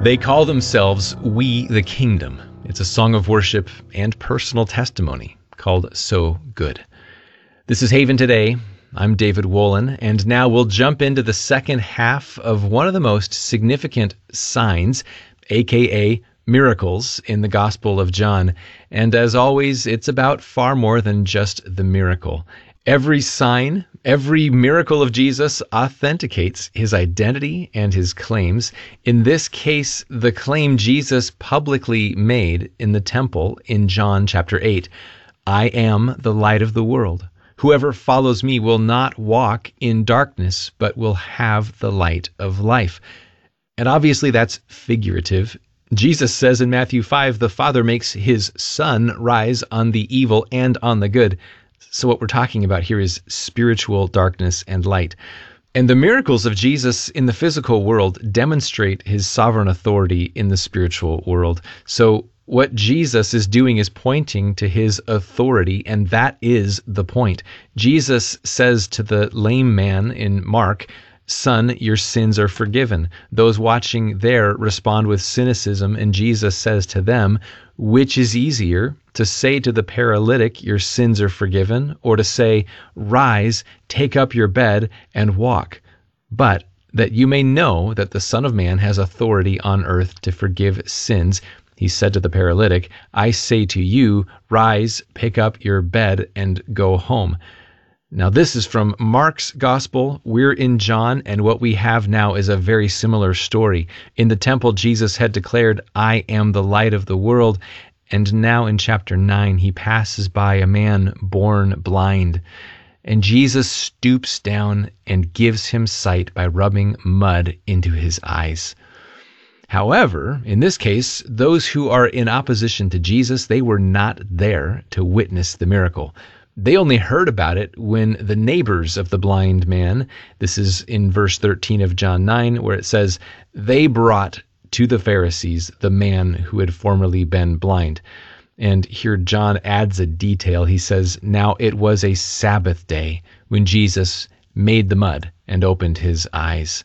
They call themselves We the Kingdom. It's a song of worship and personal testimony called So Good. This is Haven Today. I'm David Wolin, and now we'll jump into the second half of one of the most significant signs, aka miracles, in the Gospel of John. And as always, it's about far more than just the miracle. Every sign, every miracle of Jesus authenticates his identity and his claims. In this case, the claim Jesus publicly made in the temple in John chapter 8, I am the light of the world. Whoever follows me will not walk in darkness, but will have the light of life. And obviously that's figurative. Jesus says in Matthew 5, the Father makes his sun rise on the evil and on the good. So what we're talking about here is spiritual darkness and light. And the miracles of Jesus in the physical world demonstrate his sovereign authority in the spiritual world. So what Jesus is doing is pointing to his authority, and that is the point. Jesus says to the lame man in Mark, Son, your sins are forgiven. Those watching there respond with cynicism, and Jesus says to them, which is easier, to say to the paralytic, your sins are forgiven, or to say, rise, take up your bed, and walk? But that you may know that the Son of Man has authority on earth to forgive sins, he said to the paralytic, I say to you, rise, pick up your bed, and go home. Now, this is from Mark's Gospel. We're in John, and what we have now is a very similar story. In the temple, Jesus had declared, I am the light of the world. And now in chapter 9, he passes by a man born blind. And Jesus stoops down and gives him sight by rubbing mud into his eyes. However, in this case, those who are in opposition to Jesus, they were not there to witness the miracle. They only heard about it when the neighbors of the blind man, this is in verse 13 of John 9, where it says, they brought to the Pharisees the man who had formerly been blind. And here John adds a detail. He says, now it was a Sabbath day when Jesus made the mud and opened his eyes.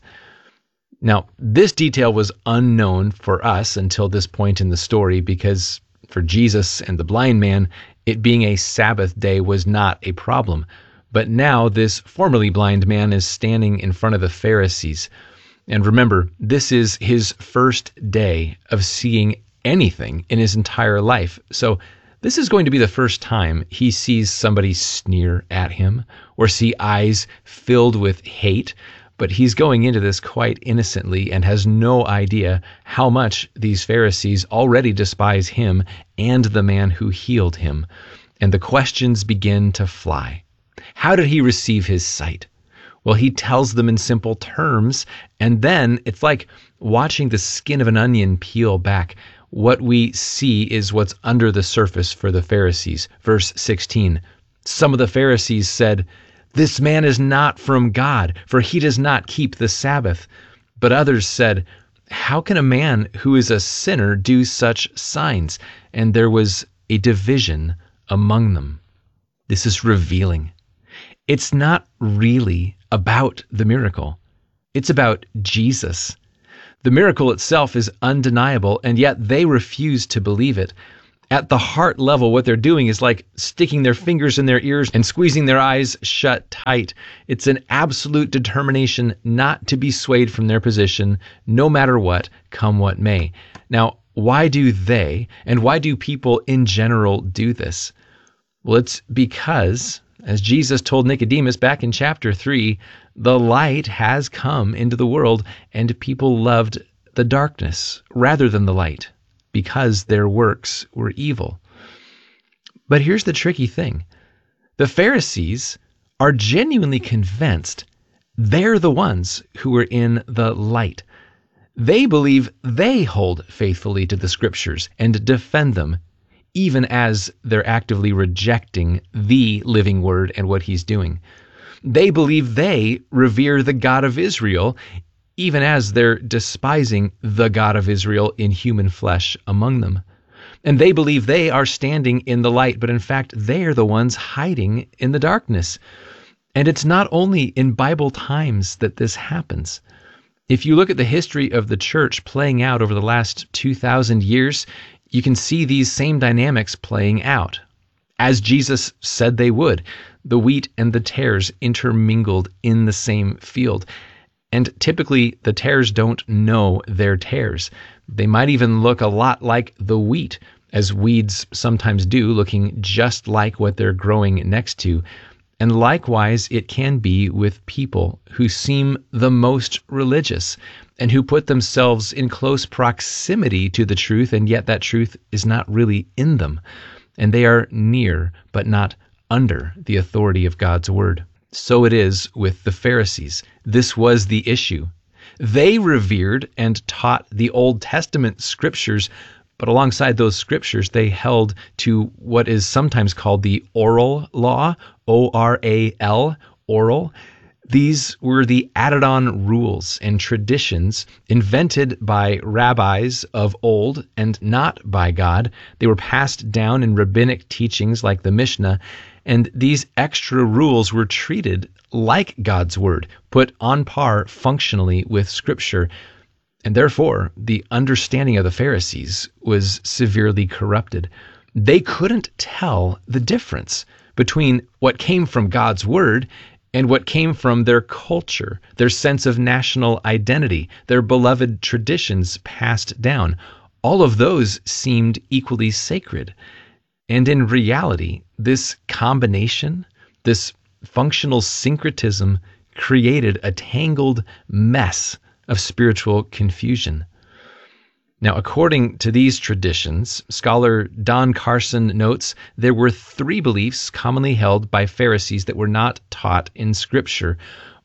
Now, this detail was unknown for us until this point in the story, because for Jesus and the blind man, it being a Sabbath day was not a problem. But now this formerly blind man is standing in front of the Pharisees. And remember, this is his first day of seeing anything in his entire life. So this is going to be the first time he sees somebody sneer at him or see eyes filled with hate. But he's going into this quite innocently and has no idea how much these Pharisees already despise him and the man who healed him. And the questions begin to fly. How did he receive his sight? Well, he tells them in simple terms, and then it's like watching the skin of an onion peel back. What we see is what's under the surface for the Pharisees. Verse 16, some of the Pharisees said, this man is not from God, for he does not keep the Sabbath. But others said, how can a man who is a sinner do such signs? And there was a division among them. This is revealing. It's not really about the miracle. It's about Jesus. The miracle itself is undeniable, and yet they refuse to believe it. At the heart level, what they're doing is like sticking their fingers in their ears and squeezing their eyes shut tight. It's an absolute determination not to be swayed from their position, no matter what, come what may. Now, why do they, and why do people in general do this? Well, it's because, as Jesus told Nicodemus back in chapter 3, the light has come into the world, and people loved the darkness rather than the light, because their works were evil. But here's the tricky thing. The Pharisees are genuinely convinced they're the ones who are in the light. They believe they hold faithfully to the scriptures and defend them, even as they're actively rejecting the living word and what he's doing. They believe they revere the God of Israel, even as they're despising the God of Israel in human flesh among them. And they believe they are standing in the light, but in fact, they are the ones hiding in the darkness. And it's not only in Bible times that this happens. If you look at the history of the church playing out over the last 2,000 years, you can see these same dynamics playing out. As Jesus said they would, the wheat and the tares intermingled in the same field. And typically, the tares don't know they're tares. They might even look a lot like the wheat, as weeds sometimes do, looking just like what they're growing next to. And likewise, it can be with people who seem the most religious and who put themselves in close proximity to the truth, and yet that truth is not really in them. And they are near, but not under the authority of God's word. So it is with the Pharisees. This was the issue. They revered and taught the Old Testament scriptures, but alongside those scriptures, they held to what is sometimes called the oral law, O-R-A-L, oral. These were the added-on rules and traditions invented by rabbis of old and not by God. They were passed down in rabbinic teachings like the Mishnah, and these extra rules were treated like God's word, put on par functionally with Scripture. And therefore, the understanding of the Pharisees was severely corrupted. They couldn't tell the difference between what came from God's word and what came from their culture, their sense of national identity, their beloved traditions passed down. All of those seemed equally sacred. And in reality, this combination, this functional syncretism, created a tangled mess of spiritual confusion. Now, according to these traditions, scholar Don Carson notes there were 3 beliefs commonly held by Pharisees that were not taught in Scripture.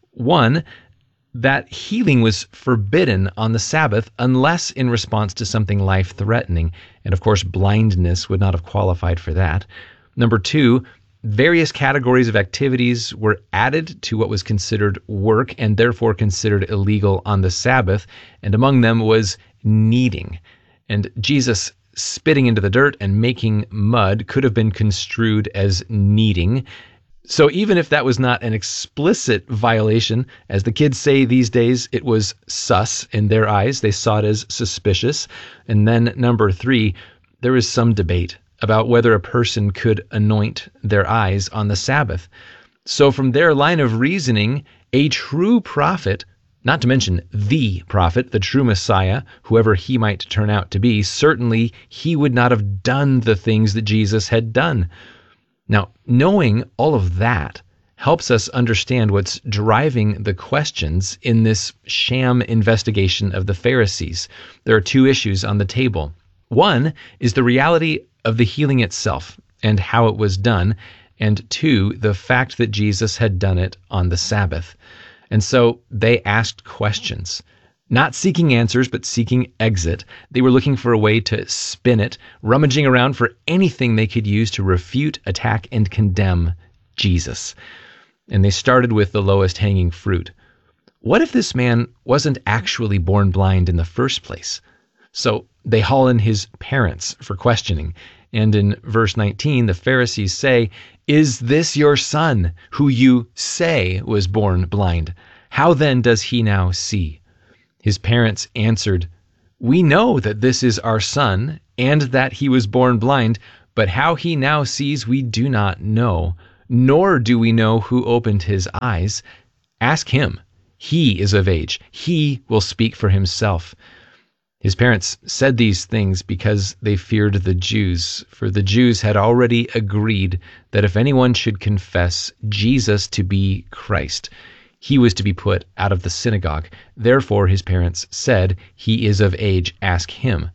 1, that healing was forbidden on the Sabbath unless in response to something life-threatening, and of course blindness would not have qualified for that. Number 2, various categories of activities were added to what was considered work and therefore considered illegal on the Sabbath, and among them was kneading. And Jesus spitting into the dirt and making mud could have been construed as kneading. So even if that was not an explicit violation, as the kids say these days, it was sus in their eyes. They saw it as suspicious. And then number 3, there was some debate about whether a person could anoint their eyes on the Sabbath. So from their line of reasoning, a true prophet, not to mention the prophet, the true Messiah, whoever he might turn out to be, certainly he would not have done the things that Jesus had done. Now, knowing all of that helps us understand what's driving the questions in this sham investigation of the Pharisees. There are 2 issues on the table. 1 is the reality of the healing itself and how it was done, and 2, the fact that Jesus had done it on the Sabbath. And so they asked questions, not seeking answers, but seeking exit. They were looking for a way to spin it, rummaging around for anything they could use to refute, attack, and condemn Jesus. And they started with the lowest hanging fruit. What if this man wasn't actually born blind in the first place? So they haul in his parents for questioning. And in verse 19, the Pharisees say, "Is this your son, who you say was born blind? How then does he now see?" His parents answered, "We know that this is our son, and that he was born blind, but how he now sees we do not know, nor do we know who opened his eyes. Ask him. He is of age. He will speak for himself." His parents said these things because they feared the Jews, for the Jews had already agreed that if anyone should confess Jesus to be Christ, he was to be put out of the synagogue. Therefore, his parents said, "He is of age, ask him."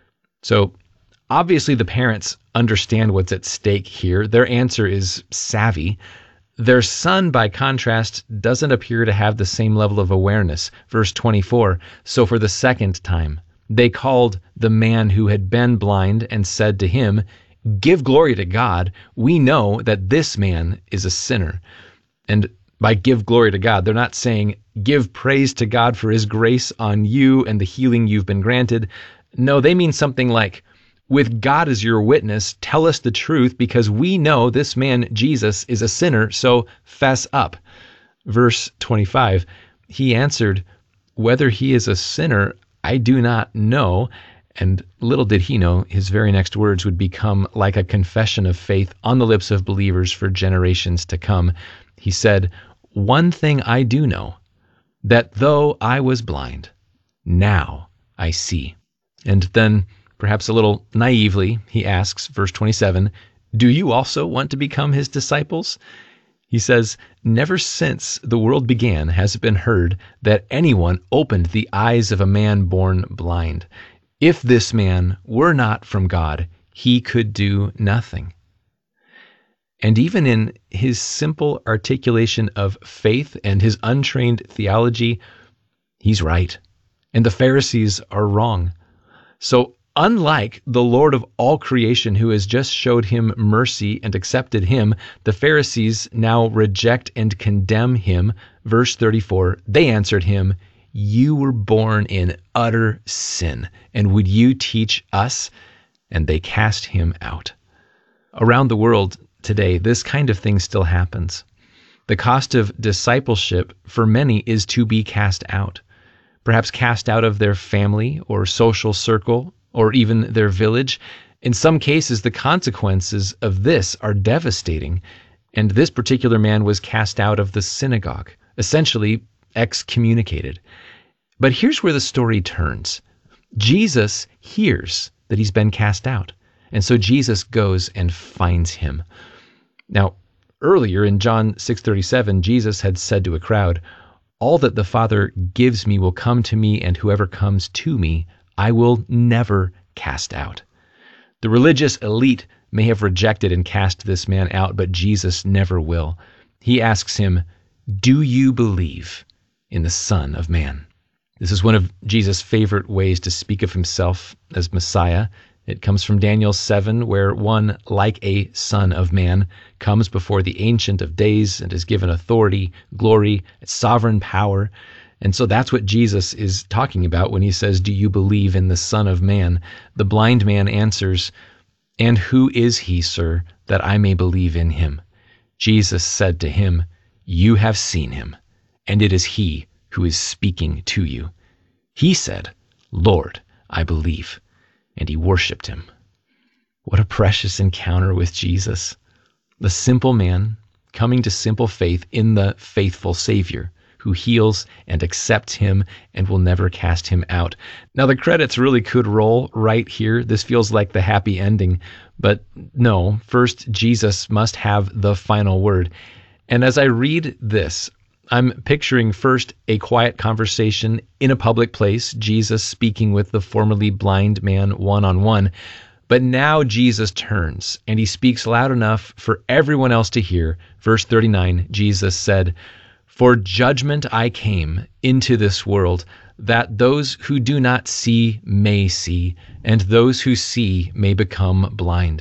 So, obviously the parents understand what's at stake here. Their answer is savvy. Their son, by contrast, doesn't appear to have the same level of awareness. Verse 24, "So for the second time, they called the man who had been blind and said to him, 'Give glory to God. We know that this man is a sinner.'" And by give glory to God, they're not saying, give praise to God for his grace on you and the healing you've been granted. No, they mean something like, with God as your witness, tell us the truth because we know this man, Jesus, is a sinner, so fess up. Verse 25, he answered, whether he is a sinner, I do not know. And little did he know, his very next words would become like a confession of faith on the lips of believers for generations to come. He said, "One thing I do know, that though I was blind, now I see." And then, perhaps a little naively, he asks, verse 27, "Do you also want to become his disciples?" He says, "Never since the world began has it been heard that anyone opened the eyes of a man born blind. If this man were not from God, he could do nothing." And even in his simple articulation of faith and his untrained theology, he's right. And the Pharisees are wrong. So unlike the Lord of all creation who has just showed him mercy and accepted him, the Pharisees now reject and condemn him. Verse 34, they answered him, "You were born in utter sin, and would you teach us?" And they cast him out. Around the world today, this kind of thing still happens. The cost of discipleship for many is to be cast out, perhaps cast out of their family or social circle or even their village. In some cases, the consequences of this are devastating. And this particular man was cast out of the synagogue, essentially excommunicated. But here's where the story turns. Jesus hears that he's been cast out, and so Jesus goes and finds him. Now, earlier in John 6:37, Jesus had said to a crowd, "All that the Father gives me will come to me, and whoever comes to me, I will never cast out." The religious elite may have rejected and cast this man out, but Jesus never will. He asks him, "Do you believe in the Son of Man?" This is one of Jesus' favorite ways to speak of himself as Messiah. It comes from Daniel 7, where one like a son of man comes before the Ancient of Days and is given authority, glory, sovereign power. And so that's what Jesus is talking about when he says, "Do you believe in the Son of Man?" The blind man answers, "And who is he, sir, that I may believe in him?" Jesus said to him, "You have seen him, and it is he who is speaking to you." He said, "Lord, I believe," and he worshiped him. What a precious encounter with Jesus. The simple man coming to simple faith in the faithful Savior who heals and accepts him and will never cast him out. Now, the credits really could roll right here. This feels like the happy ending, but no, first Jesus must have the final word. And as I read this, I'm picturing first a quiet conversation in a public place, Jesus speaking with the formerly blind man one-on-one. But now Jesus turns and he speaks loud enough for everyone else to hear. Verse 39, Jesus said, "For judgment I came into this world, that those who do not see may see, and those who see may become blind."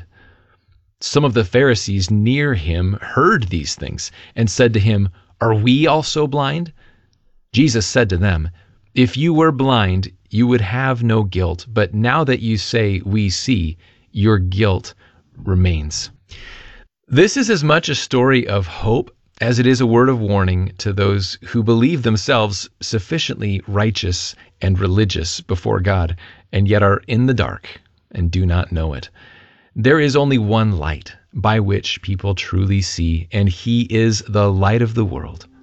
Some of the Pharisees near him heard these things and said to him, "Are we also blind?" Jesus said to them, "If you were blind, you would have no guilt, but now that you say we see, your guilt remains." This is as much a story of hope as it is a word of warning to those who believe themselves sufficiently righteous and religious before God, and yet are in the dark and do not know it. There is only one light by which people truly see, and he is the light of the world.